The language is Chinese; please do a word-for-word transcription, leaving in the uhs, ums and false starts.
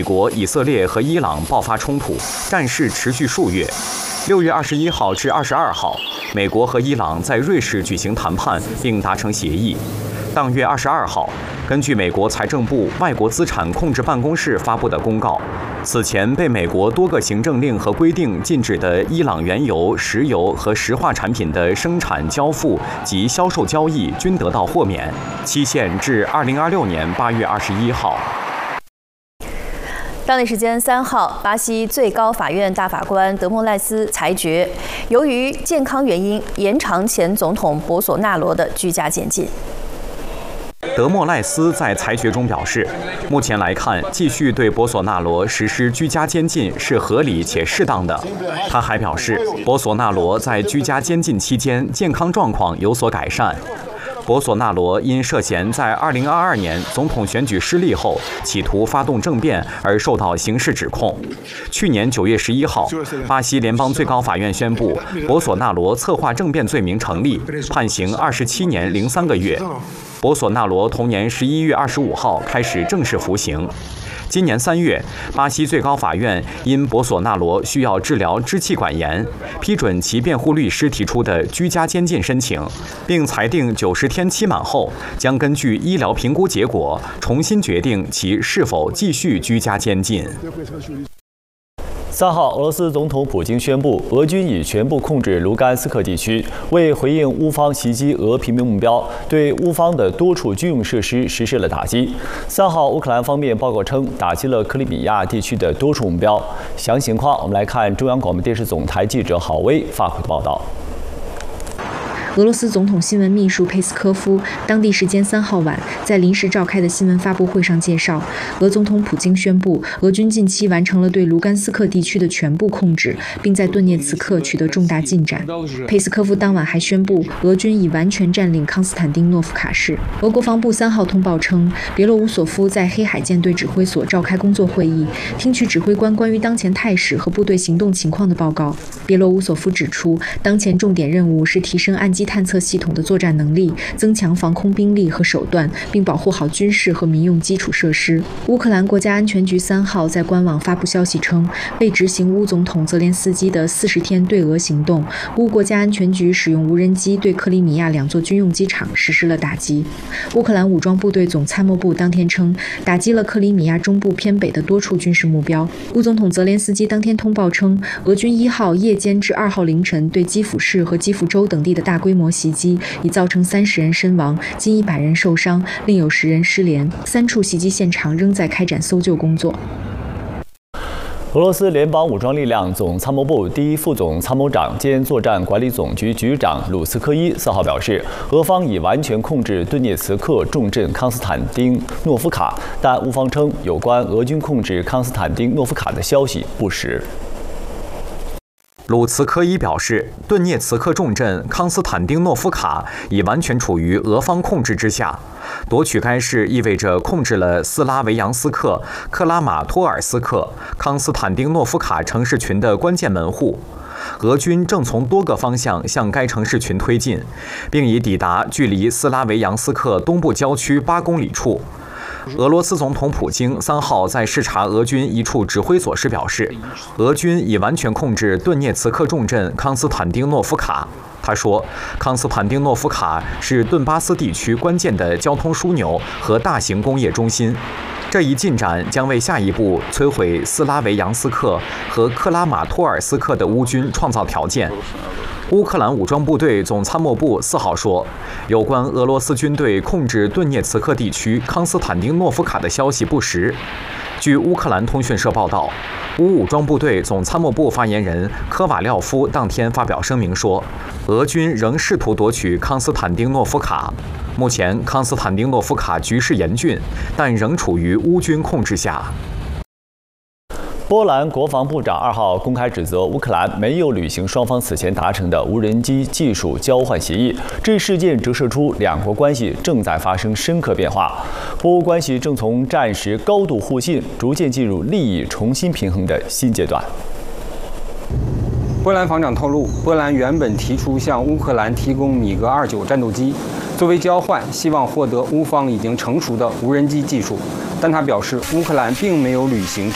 国、以色列和伊朗爆发冲突，战事持续数月。六月二十一号至二十二号，美国和伊朗在瑞士举行谈判，并达成协议。当月二十二号，根据美国财政部外国资产控制办公室发布的公告，此前被美国多个行政令和规定禁止的伊朗原油、石油和石化产品的生产、交付及销售交易均得到豁免，期限至二零二六年八月二十一号。 当地时间三号，巴西最高法院大法官德莫赖斯裁决，由于健康原因，延长前总统博索纳罗的居家监禁。 德莫赖斯在裁决中表示，目前来看，继续对博索纳罗实施居家监禁是合理且适当的。他还表示，博索纳罗在居家监禁期间健康状况有所改善。博索纳罗因涉嫌在二零二二年总统选举失利后企图发动政变而受到刑事指控。去年九月十一号，巴西联邦最高法院宣布博索纳罗策划政变罪名成立，判刑二十七年零三个月。博索纳罗同年十一月二十五号开始正式服刑。今年三月，巴西最高法院因博索纳罗需要治疗支气管炎，批准其辩护律师提出的居家监禁申请，并裁定九十天期满后，将根据医疗评估结果重新决定其是否继续居家监禁。 三号，俄罗斯总统普京宣布，俄军已全部控制卢甘斯克地区。为回应乌方袭击俄平民目标，对乌方的多处军用设施实施了打击。三号，乌克兰方面报告称，打击了克里米亚地区的多处目标。详细情况，我们来看中央广播电视总台记者郝威发回的报道。 俄罗斯总统新闻秘书佩斯科夫当地时间三号晚在临时召开的新闻发布会上介绍，俄总统普京宣布，俄军近期完成了对卢甘斯克地区的全部控制，并在顿涅茨克取得重大进展。佩斯科夫当晚还宣布，俄军已完全占领康斯坦丁诺夫卡市。俄国防部三号通报称，别洛乌索夫在黑海舰队指挥所召开工作会议，听取指挥官关于当前态势和部队行动情况的报告。别洛乌索夫指出，当前重点任务是提升岸基探测系统的作战能力，增强防空兵力和手段，并保护好军事和民用基础设施。乌克兰国家安全局三号在官网发布消息称，为执行乌总统泽连斯基的四十天对俄行动，乌国家安全局使用无人机对克里米亚两座军用机场实施了打击。乌克兰武装部队总参谋部当天称，打击了克里米亚中部偏北的多处军事目标。乌总统泽连斯基当天通报称，俄军一号夜间至二号凌晨对基辅市和基辅州等地的大规模袭击，已造成三十人身亡，近一百人受伤，另有十人失联。三处袭击现场仍在开展搜救工作。 俄罗斯联邦武装力量总参谋部第一副总参谋长兼作战管理总局局长鲁斯科伊四号表示，俄方已完全控制顿涅茨克重镇康斯坦丁诺夫卡，但乌方称有关俄军控制康斯坦丁诺夫卡的消息不实。 鲁茨科伊表示，顿涅茨克重镇康斯坦丁诺夫卡已完全处于俄方控制之下。夺取该市意味着控制了斯拉维扬斯克、克拉马托尔斯克、康斯坦丁诺夫卡城市群的关键门户。俄军正从多个方向向该城市群推进，并已抵达距离斯拉维扬斯克东部郊区八公里处。俄罗斯总统普京三号在视察俄军一处指挥所时表示，俄军已完全控制顿涅茨克重镇康斯坦丁诺夫卡。他说，康斯坦丁诺夫卡是顿巴斯地区关键的交通枢纽和大型工业中心。这一进展将为下一步摧毁斯拉维扬斯克和克拉马托尔斯克的乌军创造条件。乌克兰武装部队总参谋部四号说，有关俄罗斯军队控制顿涅茨克地区康斯坦丁诺夫卡的消息不实。据乌克兰通讯社报道，乌武装部队总参谋部发言人科瓦廖夫当天发表声明说，俄军仍试图夺取康斯坦丁诺夫卡。目前，康斯坦丁诺夫卡局势严峻，但仍处于乌军控制下。 波兰国防部长二号公开指责乌克兰没有履行双方此前达成的无人机技术交换协议，这一事件折射出两国关系正在发生深刻变化，波乌关系正从战时高度互信，逐渐进入利益重新平衡的新阶段。 波兰防长透露，波兰原本提出向乌克兰提供米格二九战斗机，作为交换，希望获得乌方已经成熟的无人机技术，但他表示乌克兰并没有履行